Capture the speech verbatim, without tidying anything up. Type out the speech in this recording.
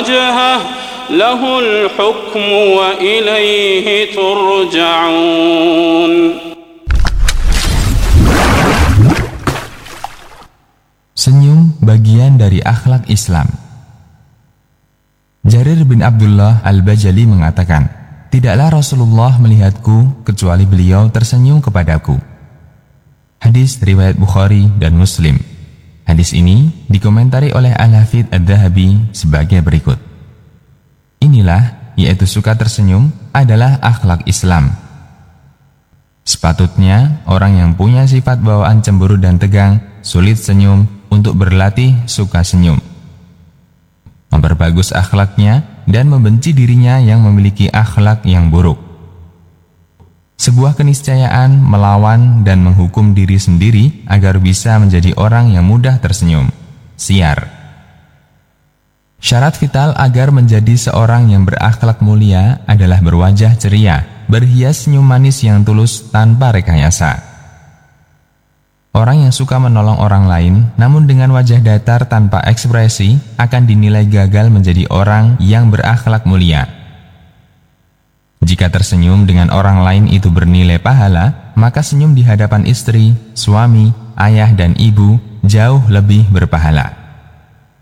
وجهه له الحكم وإليه ترجعون. Senyum bagian dari akhlak Islam. Jarir bin Abdullah Al-Bajali mengatakan, tidaklah Rasulullah melihatku kecuali beliau tersenyum kepadaku. Hadis riwayat Bukhari dan Muslim. Hadis ini dikomentari oleh Al-Hafidz Adz-Dzahabi sebagai berikut. Inilah, yaitu suka tersenyum, adalah akhlak Islam. Sepatutnya orang yang punya sifat bawaan cemburu dan tegang, sulit senyum, untuk berlatih suka senyum, memperbagus akhlaknya dan membenci dirinya yang memiliki akhlak yang buruk. Sebuah keniscayaan melawan dan menghukum diri sendiri agar bisa menjadi orang yang mudah tersenyum. Siar. Syarat vital agar menjadi seorang yang berakhlak mulia adalah berwajah ceria, berhias senyum manis yang tulus tanpa rekayasa. Orang yang suka menolong orang lain, namun dengan wajah datar tanpa ekspresi, akan dinilai gagal menjadi orang yang berakhlak mulia. Jika tersenyum dengan orang lain itu bernilai pahala, maka senyum di hadapan istri, suami, ayah, dan ibu jauh lebih berpahala.